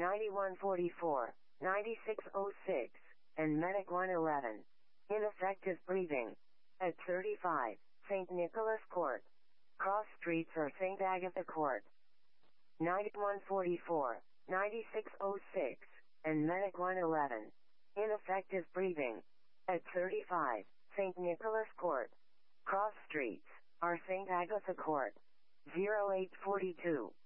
9144, 9606, and Medic 111. Ineffective breathing. At 35, St. Nicholas Court. Cross streets or St. Agatha Court. 9144, 9606, and Medic 111. Ineffective breathing. At 35, St. Nicholas Court. Cross streets, or St. Agatha Court. 0842.